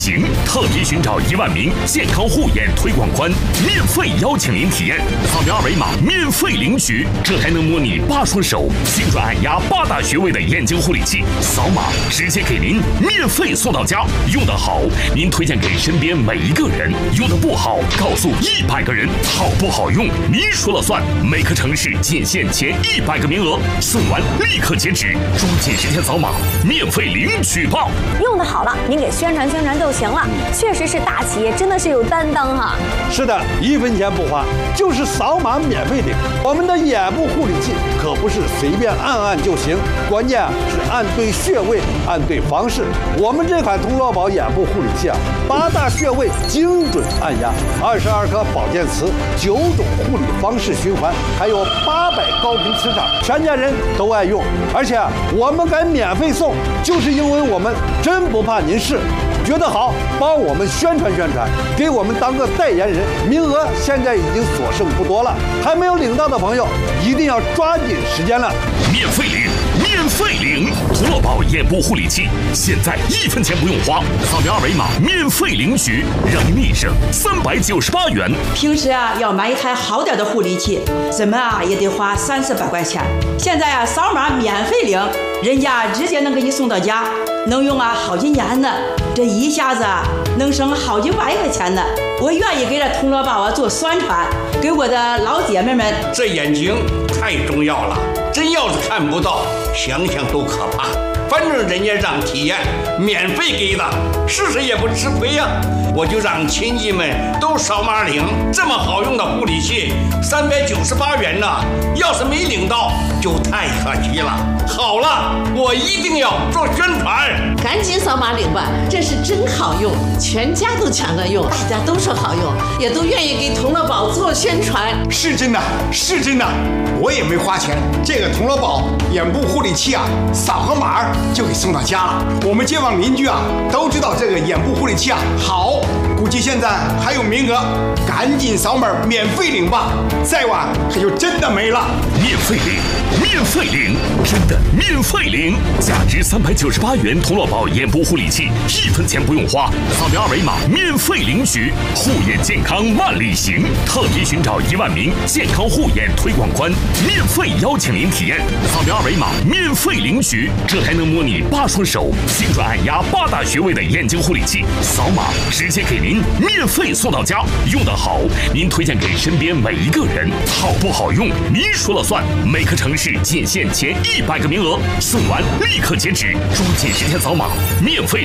行，特别寻找1万名健康护眼推广官，免费邀请您体验，扫描二维码免费领取，这还能模拟8双手旋转按压8大穴位的眼睛护理器，扫码直接给您免费送到家。用得好，您推荐给身边每一个人；用得不好，告诉100个人。好不好用，您说了算。每个城市仅限前100个名额，送完立刻截止，抓紧时间扫码，免费领取吧。 用得好了，您给宣传宣传就行了。确实是大企业，真的是有担当哈。 是的，1分钱不花，就是扫码免费领。我们的眼部护理器可不是随便按就行，关键是按对穴位，按对方式。我们这款铜锣宝眼部护理器8大穴位精准按压，22颗保健词，9种护理方式循环，还有800高频磁场，全家人都爱用。而且我们敢免费送，就是因为我们真不怕您试。觉得好，帮我们宣传宣传，给我们当个代言人。名额现在已经所剩不多了，还没有领到的朋友一定要抓紧时间了。 免费领，免费领！铜锣宝眼部护理器，现在1分钱不用花，扫描二维码免费领取，让您立省398元。 平时要买一台好点的护理器，怎么也得花30把块钱。现在扫码免费领，人家直接能给你送到家，能用好几年呢。这一下子能省好几万块钱呢。我愿意给这铜锣宝做宣传，给我的老姐妹们。 这眼睛太重要了，真要是看不到，想想都可怕。反正人家让体验，免费给的，试试也不吃亏呀。我就让亲戚们都扫码领，这么好用的护理器，398元呢。要是没领到，就太可惜了。好了，我一定要做宣传， 赶紧扫码领吧，这是真好用，全家都抢着用，大家都说好用，也都愿意给铜锣宝做宣传。 是真的，是真的，我也没花钱，这个铜锣宝眼部护理器扫个码就给送到家了。我们街坊邻居都知道这个眼部护理器好，估计现在还有名额，赶紧扫码免费领吧，再晚可就真的没了。 免费领，免费领，真的免费领！价值398元铜锣宝眼部护理器，1分钱不用花，扫描二维码免费领取，护眼健康万里行。特别寻找1万名健康护眼推广官，免费邀请您体验，扫描二维码免费领取，这还能模拟8双手旋转按压8大穴位的眼睛护理器，扫码直接给您免费送到家。用得好，您推荐给身边每一个人。好不好用，您说了算。每个城市仅限前100个名额，送完立刻截止，抓紧时间扫码，免费